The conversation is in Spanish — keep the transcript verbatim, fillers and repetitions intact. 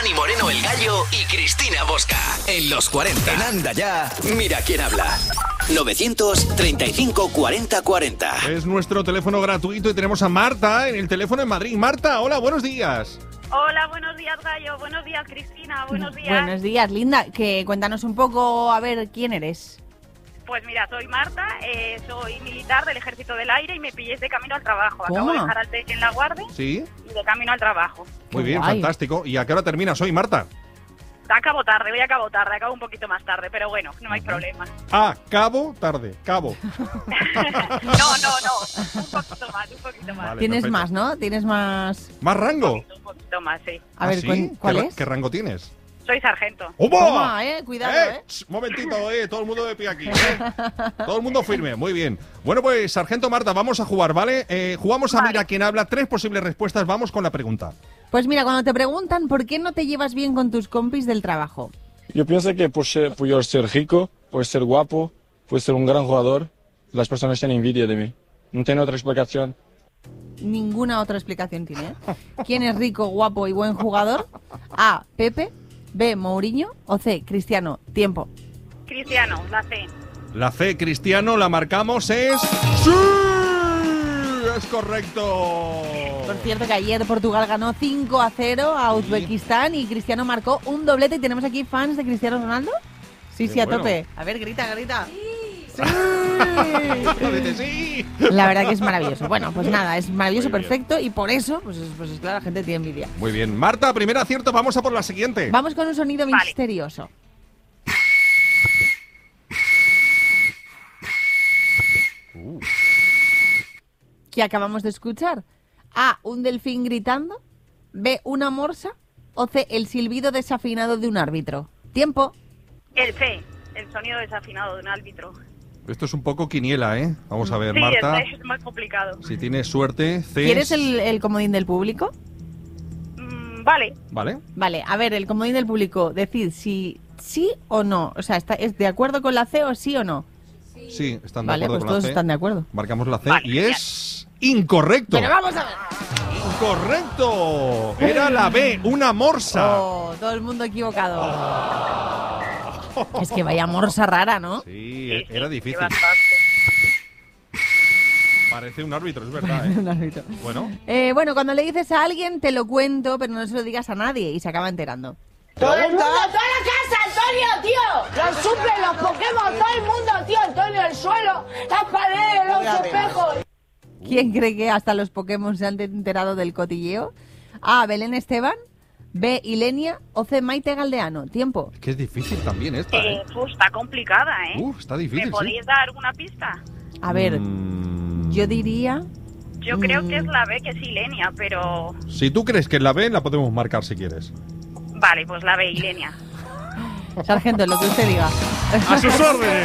Dani Moreno el Gallo y Cristina Bosca. En los cuarenta. En Anda Ya, mira quién habla. novecientos treinta y cinco cuarenta cuarenta. Es nuestro teléfono gratuito y tenemos a Marta en el teléfono en Madrid. Marta, hola, buenos días. Hola, buenos días, Gallo. Buenos días, Cristina. Buenos días. Buenos días, linda. Que cuéntanos un poco, a ver, ¿quién eres? Pues mira, soy Marta, eh, soy militar del Ejército del Aire y me pillé de camino al trabajo. ¿Cómo? Acabo de dejar al TEC en La Guardia Sí. y de camino al trabajo. Muy Qué bien, guay. fantástico. ¿Y a qué hora terminas hoy, Marta? Acabo tarde, voy a acabo tarde, acabo un poquito más tarde, pero bueno, no hay problema. Ah, cabo, tarde, cabo. No, no, no, un poquito más, un poquito más. Vale, Tienes perfecto. más, ¿no? Tienes más... ¿Más rango? Un poquito más, sí. A ¿Ah, ver, sí? ¿cuál, cuál ¿Qué, ra- es? ¿Qué rango tienes? Soy sargento. ¡Opa! Toma, eh, cuidado, eh. ch, momentito, eh, todo el mundo de pie aquí, eh. Todo el mundo firme, muy bien. Bueno, pues, Sargento Marta, vamos a jugar, ¿vale? Eh, jugamos a Vale. Mira quién habla, tres posibles respuestas, vamos con la pregunta. Pues mira, cuando te preguntan por qué no te llevas bien con tus compis del trabajo, Yo pienso que por, ser, por yo ser rico, por ser guapo, por ser un gran jugador, las personas tienen envidia de mí. No tiene otra explicación. ninguna otra explicación tiene, ¿eh? ¿Quién es rico, guapo y buen jugador? A, Pepe. B, Mourinho. O C, Cristiano. Tiempo. Cristiano, la C. La C, Cristiano, la marcamos, es... ¡Sí! ¡Es correcto! Por cierto que ayer Portugal ganó cinco a cero a Uzbekistán y Cristiano marcó un doblete. Y tenemos aquí fans de Cristiano Ronaldo. Sí, Qué sí, a bueno. tope. A ver, grita, grita. Sí. Dice, sí. La verdad que es maravilloso. Bueno, pues nada, es maravilloso, Muy bien. perfecto. Y por eso, pues, es- pues es claro, la gente tiene envidia. Muy bien. Marta, primer acierto, vamos a por la siguiente. Vamos con un sonido Vale. misterioso. Uh. ¿Qué acabamos de escuchar? A, un delfín gritando. B, una morsa. O C, el silbido desafinado de un árbitro. Tiempo. El C, el sonido desafinado de un árbitro. Esto es un poco quiniela, ¿eh? Vamos a ver, Sí, Marta. es, es más complicado. Si tienes suerte, C. ¿Quieres el, el comodín del público? Mm, vale, ¿Vale? Vale, a ver, el comodín del público. Decid si sí o no. O sea, está, ¿es de acuerdo con la C o sí o no? Sí, están de Vale, acuerdo pues con todos la C. están de acuerdo. Marcamos la C Vale, y genial. es incorrecto. Pero vamos a ver. Incorrecto. Era la B, una morsa. Oh, todo el mundo equivocado. Es que vaya morsa rara, ¿no? Sí, sí, era sí, difícil. bastante. Parece un árbitro, es verdad, ¿eh? Un árbitro. Bueno, Eh, bueno, cuando le dices a alguien, te lo cuento, pero no se lo digas a nadie y se acaba enterando. Todo el mundo, toda la casa, Antonio, tío. Los suples, los Pokémon, todo el mundo, tío. Antonio, el suelo, las paredes, los espejos. ¿Quién cree que hasta los Pokémon se han enterado del cotilleo? A, Belén Esteban. B, Ilenia. O C, Maite Galdeano. Tiempo. que es difícil también esta, Eh, ¿eh? uf, está complicada, ¿eh? Uf, está difícil, ¿Me sí. podéis dar alguna pista? A ver, Mm, yo diría... Yo creo Mm. que es la B, que es Ilenia, pero... Si tú crees que es la B, la podemos marcar si quieres. Vale, pues la B, Ilenia. Sargento, lo que usted diga. ¡A sus órdenes!